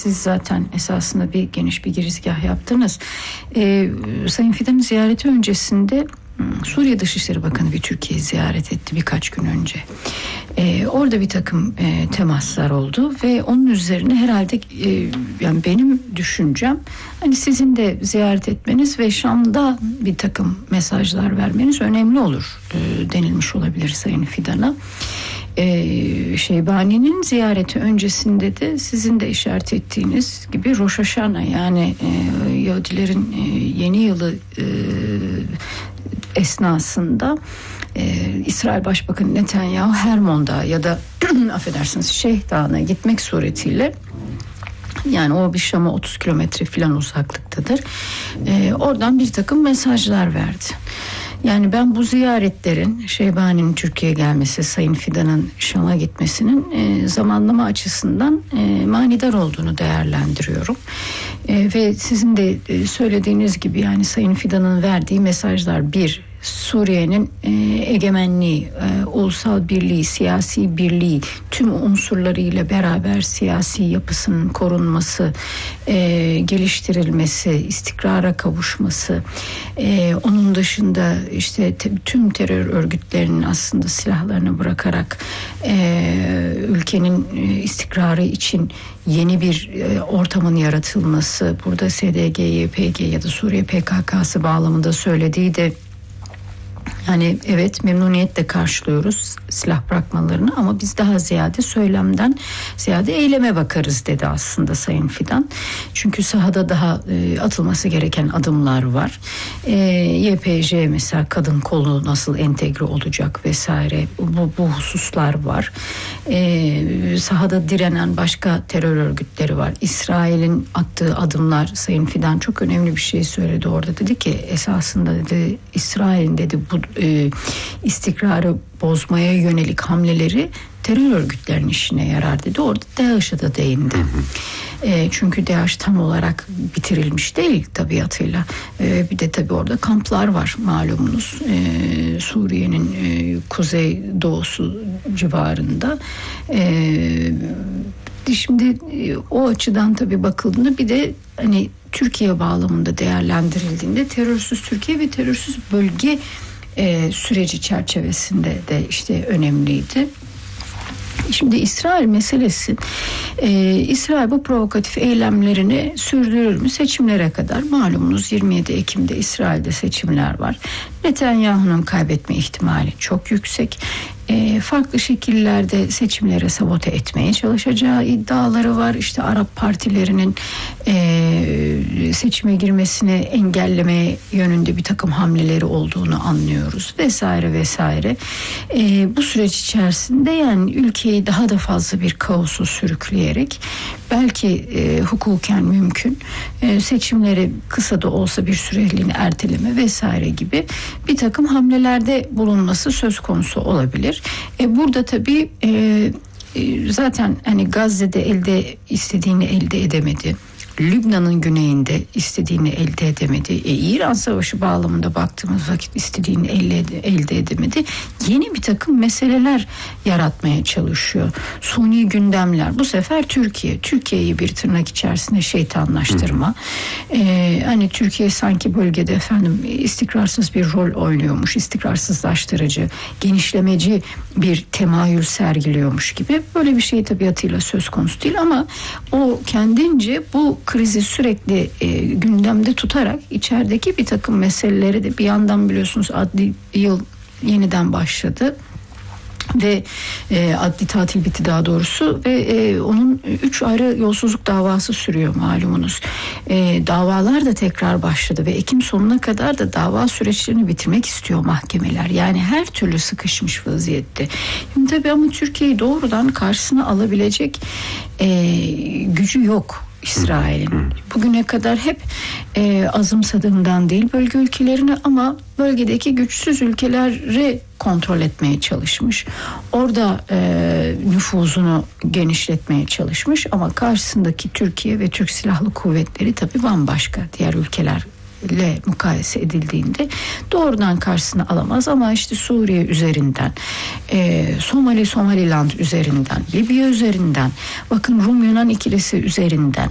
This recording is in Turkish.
siz zaten esasında geniş bir girizgah yaptınız. Sayın Fidan'ın ziyareti öncesinde Suriye Dışişleri Bakanı bir Türkiye'yi ziyaret etti birkaç gün önce. Orada bir takım temaslar oldu ve onun üzerine herhalde yani benim düşüncem hani sizin de ziyaret etmeniz ve Şam'da bir takım mesajlar vermeniz önemli olur denilmiş olabilir Sayın Fidan'a. Şeybani'nin ziyareti öncesinde de sizin de işaret ettiğiniz gibi Rosh Hashanah, yani Yahudilerin yeni yılı esnasında İsrail Başbakanı Netanyahu Hermon'da ya da affedersiniz Şeyh Dağı'na gitmek suretiyle, yani o bir Şam'a 30 kilometre falan uzaklıktadır, oradan bir takım mesajlar verdi. Yani ben bu ziyaretlerin, Şeybani'nin Türkiye'ye gelmesi, Sayın Fidan'ın Şam'a gitmesinin zamanlama açısından manidar olduğunu değerlendiriyorum. Ve sizin de söylediğiniz gibi yani Sayın Fidan'ın verdiği mesajlar, bir, Suriye'nin egemenliği, ulusal birliği, siyasi birliği, tüm unsurlarıyla beraber siyasi yapısının korunması, geliştirilmesi, istikrara kavuşması, onun dışında işte tüm terör örgütlerinin aslında silahlarını bırakarak ülkenin istikrarı için yeni bir ortamın yaratılması, burada SDG, YPG ya da Suriye PKK'sı bağlamında söylediği de, yani evet, memnuniyetle karşılıyoruz silah bırakmalarını ama biz daha ziyade söylemden ziyade eyleme bakarız dedi aslında Sayın Fidan. Çünkü sahada daha atılması gereken adımlar var. YPJ mesela, kadın kolu nasıl entegre olacak vesaire, bu hususlar var. Sahada direnen başka terör örgütleri var. İsrail'in attığı adımlar, Sayın Fidan çok önemli bir şey söyledi orada, dedi ki esasında dedi İsrail'in dedi bu istikrarı bozmaya yönelik hamleleri terör örgütlerinin işine yarar dedi. Orada DAEŞ'e de değindi. Çünkü DAEŞ tam olarak bitirilmiş değil tabiatıyla. Bir de tabii orada kamplar var malumunuz. Suriye'nin kuzey doğusu civarında. Şimdi o açıdan tabii bakıldığında bir de hani Türkiye bağlamında değerlendirildiğinde terörsüz Türkiye ve terörsüz bölge süreci çerçevesinde de işte önemliydi. Şimdi İsrail meselesi, İsrail bu provokatif eylemlerini sürdürür mü seçimlere kadar? Malumunuz 27 Ekim'de İsrail'de seçimler var. Netanyahu'nun kaybetme ihtimali çok yüksek. Farklı şekillerde seçimlere sabote etmeye çalışacağı iddiaları var. İşte Arap partilerinin seçime girmesini engellemeye yönünde bir takım hamleleri olduğunu anlıyoruz vesaire vesaire. Bu süreç içerisinde yani ülkeyi daha da fazla bir kaosu sürükleyerek belki hukuken mümkün seçimleri kısa da olsa bir süreliğine erteleme vesaire gibi bir takım hamlelerde bulunması söz konusu olabilir. Burada tabii zaten hani Gazze'de istediğini elde edemedi. Lübnan'ın güneyinde istediğini elde edemedi. İran Savaşı bağlamında baktığımız vakit istediğini elde edemedi. Yeni bir takım meseleler yaratmaya çalışıyor. Suni gündemler. Bu sefer Türkiye'yi bir tırnak içerisinde şeytanlaştırma. Hani Türkiye sanki bölgede istikrarsız bir rol oynuyormuş. İstikrarsızlaştırıcı, genişlemeci bir temayül sergiliyormuş gibi. Böyle bir şey tabiatıyla söz konusu değil ama o kendince bu krizi sürekli gündemde tutarak içerideki bir takım meseleleri de bir yandan biliyorsunuz adli yıl yeniden başladı. Ve adli tatil bitti daha doğrusu ve onun 3 ayrı yolsuzluk davası sürüyor malumunuz. Davalar da tekrar başladı ve Ekim sonuna kadar da dava süreçlerini bitirmek istiyor mahkemeler. Yani her türlü sıkışmış vaziyette. Şimdi tabii ama Türkiye'yi doğrudan karşısına alabilecek gücü yok İsrail'in. Bugüne kadar hep azımsadığından değil bölge ülkelerini ama bölgedeki güçsüz ülkeleri kontrol etmeye çalışmış. Orada nüfuzunu genişletmeye çalışmış ama karşısındaki Türkiye ve Türk Silahlı Kuvvetleri tabii bambaşka diğer ülkelerle mukayese edildiğinde doğrudan karşısına alamaz ama işte Suriye üzerinden, Somaliland üzerinden, Libya üzerinden, bakın Rum-Yunan ikilisi üzerinden